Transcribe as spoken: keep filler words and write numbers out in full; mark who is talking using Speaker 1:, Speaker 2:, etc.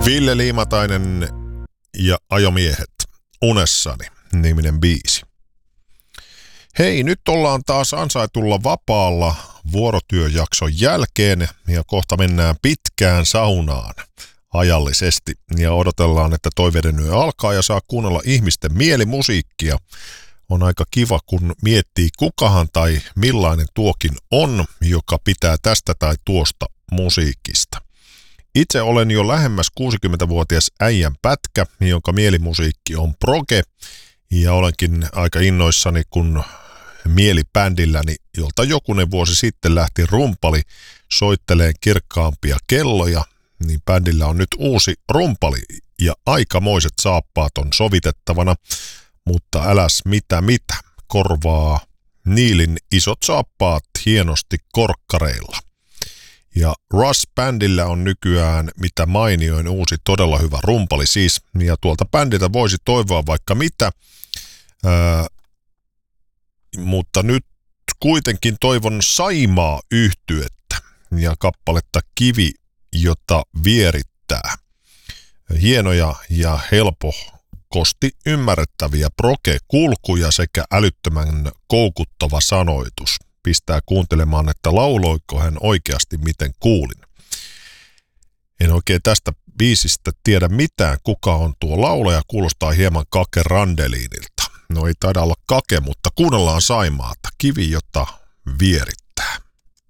Speaker 1: Ville Liimatainen ja Ajomiehet, Unessani niminen biisi. Hei, nyt ollaan taas ansaitulla vapaalla vuorotyöjakson jälkeen ja kohta mennään pitkään saunaan ajallisesti ja odotellaan, että toiveiden yö alkaa ja saa kuunnella ihmisten mielimusiikkia. On aika kiva, kun miettii kukahan tai millainen tuokin on, joka pitää tästä tai tuosta musiikista. Itse olen jo lähemmäs kuusikymmentävuotias äijän pätkä, jonka mielimusiikki on proge, ja olenkin aika innoissani, kun mielibändilläni, jolta jokunen vuosi sitten lähti rumpali soitteleen kirkkaampia kelloja, niin bändillä on nyt uusi rumpali ja aikamoiset saappaat on sovitettavana, mutta äläs mitä mitä, korvaa Niilin isot saappaat hienosti korkkareilla. Ja Rush-bändillä on nykyään mitä mainioin uusi todella hyvä rumpali siis, ja tuolta bändiltä voisi toivoa vaikka mitä, ää, mutta nyt kuitenkin toivon Saimaa yhtyettä ja kappaletta Kivi, jota vierittää. Hienoja ja helpokosti ymmärrettäviä proge-kulkuja sekä älyttömän koukuttava sanoitus. Pistää kuuntelemaan, että lauloiko hän oikeasti miten kuulin. En oikein tästä biisistä tiedä mitään, kuka on tuo laulaja, kuulostaa hieman Kake Randeliinilta. No ei taida olla Kake, mutta kuunnellaan Saimaata. Kivi, jota vierit.